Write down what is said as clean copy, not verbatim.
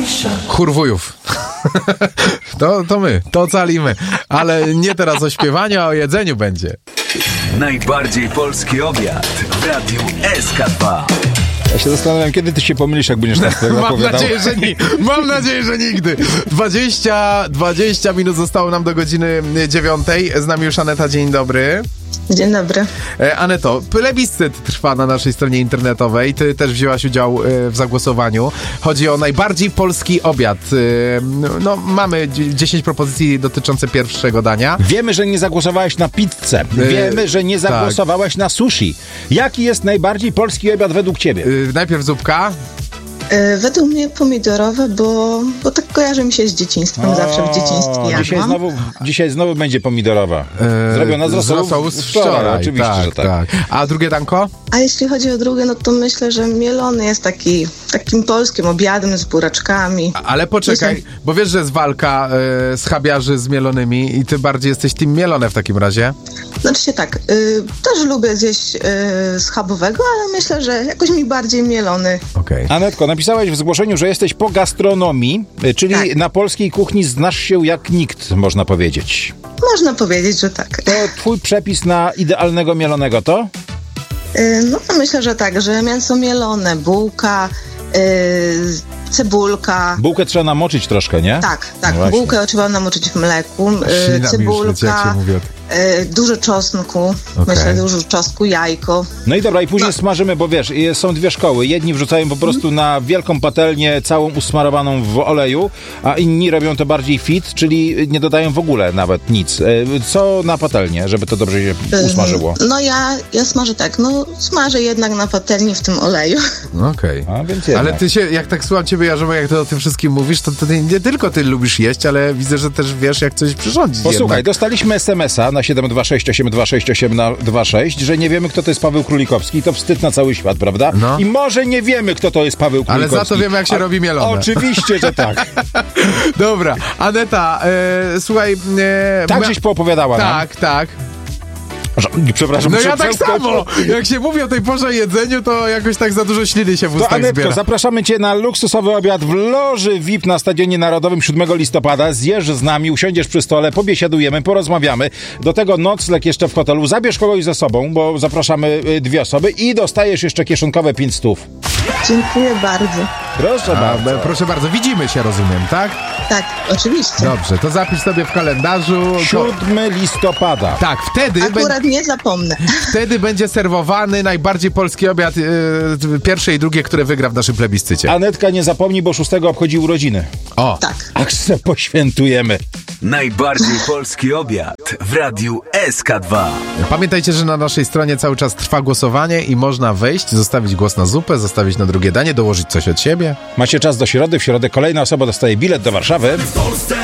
Chórwujów. To my, to ocalimy. Ale nie teraz o śpiewaniu, a o jedzeniu będzie. Najbardziej polski obiad w Radiu SK2. Ja się zastanawiam, kiedy ty się pomylisz, jak będziesz nas tego opowiadał. Mam nadzieję, że nigdy. 20 minut zostało nam do godziny 9. Z nami już Aneta, dzień dobry. Dzień dobry. Aneto, plebiscyt trwa na naszej stronie internetowej. Ty też wzięłaś udział w zagłosowaniu. Chodzi o najbardziej polski obiad. No, mamy 10 propozycji dotyczące pierwszego dania. Wiemy, że nie zagłosowałeś na pizzę. Wiemy, że nie zagłosowałeś na sushi. Jaki jest najbardziej polski obiad według ciebie? Najpierw zupka. Według mnie pomidorowe, bo tak kojarzy mi się z dzieciństwem. Zawsze w dzieciństwie jadłam. Dzisiaj znowu będzie pomidorowa. Zrobiona z rosołu z wczoraj. Oczywiście, że tak. A drugie danko? A jeśli chodzi o drugie, no to myślę, że mielony jest takim polskim obiadem z buraczkami. Ale poczekaj, bo wiesz, że jest walka schabiarzy z mielonymi i ty bardziej jesteś team mielone w takim razie? Znaczy się tak, też lubię zjeść schabowego, ale myślę, że jakoś mi bardziej mielony. Okej. Anetko, napisałeś w zgłoszeniu, że jesteś po gastronomii, czyli Tak. na polskiej kuchni znasz się jak nikt, można powiedzieć. Można powiedzieć, że tak. To twój przepis na idealnego mielonego to? No to myślę, że tak, że mięso mielone, bułka, cebulka. Bułkę trzeba namoczyć troszkę, nie? Tak, No bułkę trzeba namoczyć w mleku, cebulka, dużo czosnku, myślę, dużo czosnku, jajko. No i dobra, i później smażymy, bo wiesz, są dwie szkoły. Jedni wrzucają po prostu na wielką patelnię całą usmarowaną w oleju, a inni robią to bardziej fit, czyli nie dodają w ogóle nawet nic. Co na patelnię, żeby to dobrze się usmażyło? No ja smażę tak, smażę jednak na patelni w tym oleju. Okej. A, więc jednak. Ale ty się, jak tak słucham ciebie, Jarząbek, jak ty o tym wszystkim mówisz, to nie tylko ty lubisz jeść, ale widzę, że też wiesz, jak coś przyrządzić. Posłuchaj, jednak. dostaliśmy SMS-a na 726826826, że nie wiemy, kto to jest Paweł Królikowski. To wstyd na cały świat, prawda? No. I może nie wiemy, kto to jest Paweł Królikowski. Ale za to wiemy, jak się robi mielone. Oczywiście, że tak. Dobra, Aneta, słuchaj... Tak żeś poopowiadała nam. Tak. Przepraszam, No muszę ja tak przełknąć. samo! Jak się mówi o tej porze jedzeniu, to jakoś tak za dużo śliny się w To ustach Anetko, zbiera. zapraszamy cię na luksusowy obiad w loży VIP na Stadionie Narodowym 7 listopada. Zjesz z nami, usiądziesz przy stole, pobiesiadujemy, porozmawiamy. Do tego nocleg jeszcze w hotelu. Zabierz kogoś ze sobą, bo zapraszamy 2 osoby i dostajesz jeszcze kieszonkowe 500. Dziękuję bardzo. Proszę bardzo. Proszę bardzo, widzimy się, rozumiem, tak? Tak, oczywiście. Dobrze, to zapisz sobie w kalendarzu. 7 listopada. Tak, Akurat nie zapomnę. wtedy będzie serwowany najbardziej polski obiad pierwsze i drugie, które wygra w naszym plebiscycie. Anetka, nie zapomnij, bo 6 obchodzi urodziny. O, Tak. A se poświętujemy. Najbardziej polski obiad w Radiu SK2. Pamiętajcie, że na naszej stronie cały czas trwa głosowanie i można wejść, zostawić głos na zupę, zostawić na drugie danie, dołożyć coś od siebie. Macie czas do środy. W środę kolejna osoba dostaje bilet do Warszawy.